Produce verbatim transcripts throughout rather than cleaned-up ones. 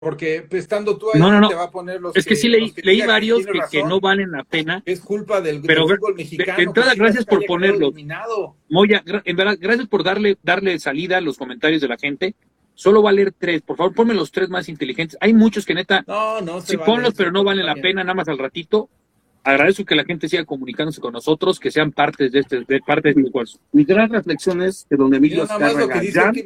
porque estando tú ahí no, no, no. te va a poner los Es que, que sí leí, que leí varios que, que, que no valen la pena. Es culpa del, pero del fútbol mexicano. De, de entrada, gracias por ponerlos. Moya, en verdad, gracias por darle, darle salida a los comentarios de la gente. Solo va a leer tres, por favor, ponme los tres más inteligentes. Hay muchos que neta, no, no sí, vale, ponlos, pero no valen la bien. pena, nada más al ratito. Agradezco que la gente siga comunicándose con nosotros, que sean partes de este, de parte de este esfuerzo. Mi gran reflexión es que don Emilio Azcárraga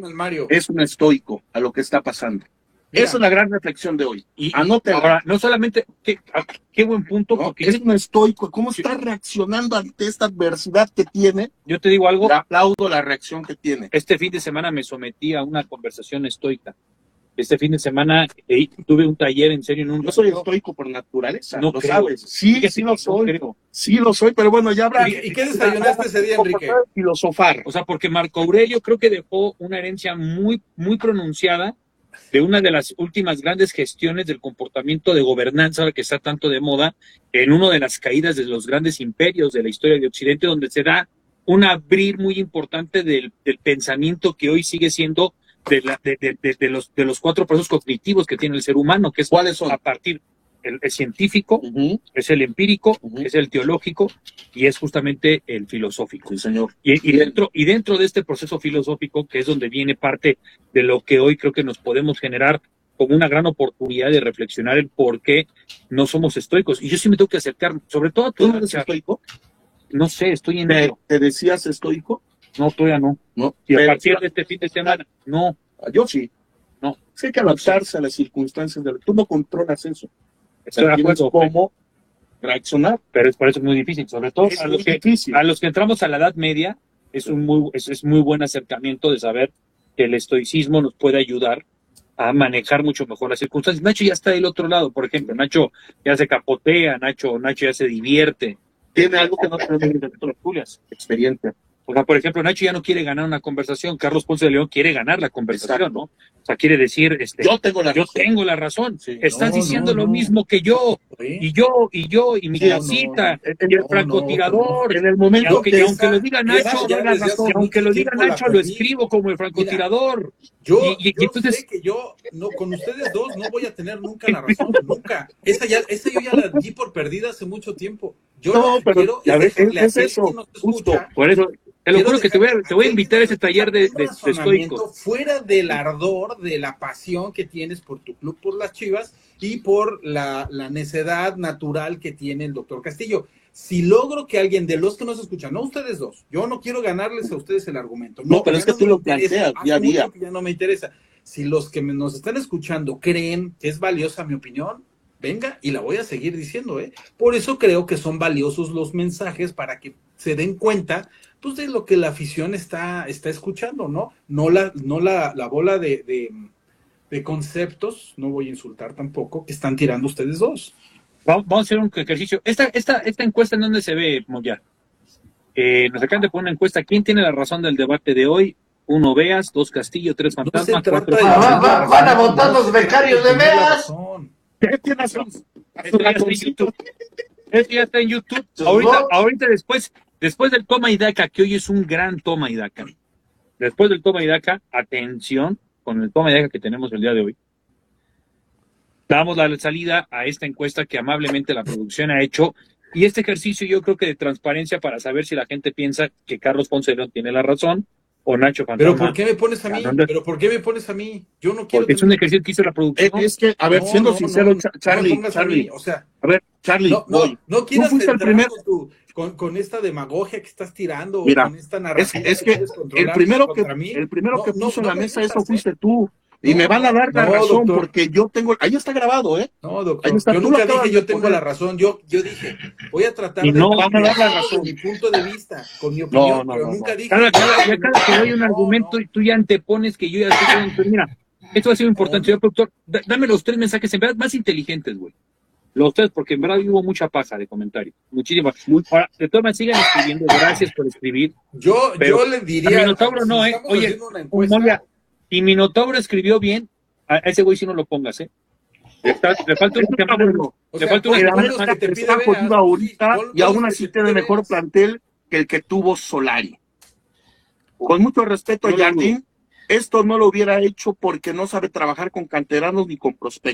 es un estoico a lo que está pasando. Mira, esa es la gran reflexión de hoy. Y anótela. Ahora, no solamente, qué, qué buen punto, no, porque es un estoico. ¿Cómo está reaccionando ante esta adversidad que tiene? Yo te digo algo. Le aplaudo la reacción que tiene. Este fin de semana me sometí a una conversación estoica. Este fin de semana eh, tuve un taller en serio en un. Yo soy estoico por naturaleza. No lo creo. sabes. Sí, sí, sí lo soy. No sí lo soy, pero bueno, ya habrá. ¿Y, ¿y qué desayunaste ese día, Enrique? Filosofar. O sea, porque Marco Aurelio creo que dejó una herencia muy, muy pronunciada de una de las últimas grandes gestiones del comportamiento de gobernanza que está tanto de moda en una de las caídas de los grandes imperios de la historia de Occidente, donde se da un abrir muy importante del, del pensamiento que hoy sigue siendo de, la, de, de, de, de, los, de los cuatro procesos cognitivos que tiene el ser humano, que es ¿cuáles son? A partir el, el científico, uh-huh. es el empírico, uh-huh. es el teológico y es justamente el filosófico. Sí, señor. Y, y, dentro, y dentro de este proceso filosófico, que es donde viene parte de lo que hoy creo que nos podemos generar como una gran oportunidad de reflexionar el por qué no somos estoicos. Y yo sí me tengo que acercar, sobre todo a ¿Tú no eres estoico? No sé, estoy en ¿Te, ¿Te decías estoico? No, todavía no. No. Y a partir de este fin de semana, no. Yo sí. No. Sí hay que adaptarse a las circunstancias. De... Tú no controlas eso. Estoy de acuerdo. Cómo reaccionar. Pero es por eso es muy difícil. Sobre todo a los, que, difícil. a los que entramos a la Edad Media, es un muy, es, es muy buen acercamiento de saber que el estoicismo nos puede ayudar a manejar mucho mejor las circunstancias. Nacho ya está del otro lado, por ejemplo. Nacho ya se capotea, Nacho, Nacho ya se divierte. Tiene algo que no tenemos de Julias, experiencia. O sea, por ejemplo, Nacho ya no quiere ganar una conversación, Carlos Ponce de León quiere ganar la conversación, Exacto. ¿no? O sea, quiere decir, este, yo tengo la yo razón. Tengo la razón. Sí, Estás no, diciendo no, lo no. mismo que yo, ¿Sí? y yo, y yo, y mi sí, casita, no, no. y el francotirador. No, en el momento y aunque, que y aunque esa, lo diga Nacho, ya, ya y aunque lo diga Nacho, lo escribo como el francotirador. Mira, yo, y, y, yo y entonces, sé que yo, no, con ustedes dos, no voy a tener nunca la razón, nunca. Esa, ya, esa yo ya la di por perdida hace mucho tiempo. Yo no, pero quiero ya ves, es, es eso, no justo. Escucha, por eso, te lo juro que te voy, a, te voy a invitar a ese taller de, de, de estoico. Fuera del ardor, de la pasión que tienes por tu club, por las Chivas, y por la, la necedad natural que tiene el doctor Castillo. Si logro que alguien de los que nos escuchan, no ustedes dos, yo no quiero ganarles a ustedes el argumento. No, no pero es que no tú lo planteas día a día. Ya no me interesa. Si los que nos están escuchando creen que es valiosa mi opinión, venga, y la voy a seguir diciendo, ¿eh? Por eso creo que son valiosos los mensajes para que se den cuenta, pues, de lo que la afición está, está escuchando, ¿no? No la, no la, la bola de, de, de conceptos, no voy a insultar tampoco, que están tirando ustedes dos. Vamos a hacer un ejercicio. Esta, esta, esta encuesta, ¿en dónde se ve, Moya? Eh, nos acaban de poner una encuesta. ¿Quién tiene la razón del debate de hoy? Uno, Veas, dos, Castillo, tres, Fantasma, no cuatro... De... Ah, va, van a votar los becarios de Veas. ¿Qué tienes razón? Esto ya está en YouTube. Esto ya está en YouTube. Ahorita, ahorita después, después del toma y daca, que hoy es un gran toma y daca. Después del toma y daca, atención con el toma y daca que tenemos el día de hoy. Damos la salida a esta encuesta que amablemente la producción ha hecho, y este ejercicio yo creo que de transparencia para saber si la gente piensa que Carlos Ponce de León tiene la razón o Nacho Fantasma. ¿Pero por qué me pones a mí? ¿Pero por qué me pones a mí? Yo no quiero... Porque es un ejercicio que hizo la producción. Es, es que, a ver, no, siendo no, sincero, no, Charlie, no Charlie, a, o sea, a ver, Charlie, no, no, voy. no quieras fuiste el primer... con, tu, con, con esta demagogia que estás tirando, Mira, con esta narrativa es, es que, que el primero que, mí. el primero no, que puso no, en la no mesa metas, eso fuiste ¿eh? tú. Y no, me van a dar la no, razón doctor. porque yo tengo, ahí está grabado, ¿eh? No, doctor, ahí está, yo tú nunca dije yo tengo poner. la razón, yo, yo dije, voy a tratar y de no van a dar la razón. mi punto de vista, con mi opinión, no, no, pero no, nunca no. dije... Cada, cada, ya cada que doy un no, argumento no. y tú ya antepones que yo ya estoy diciendo, pues mira, esto ha sido importante, señor productor, dame los tres mensajes en verdad más inteligentes, güey. Los tres, porque en verdad hubo mucha paja de comentarios. Muchísimas. Ahora, de todas maneras, sigan escribiendo. Gracias por escribir. Yo, pero yo le diría... A Minotauro si no, ¿eh? Oye, Moya, y Minotauro escribió bien, a ese güey si no lo pongas, ¿eh? Le, está, le falta un bueno. Le sea, falta un está, que está jodido ahorita y aún así tiene mejor plantel que el que tuvo Solari. Con mucho respeto a Jardín, Esto no lo hubiera hecho porque no sabe trabajar con canteranos ni con prospectos.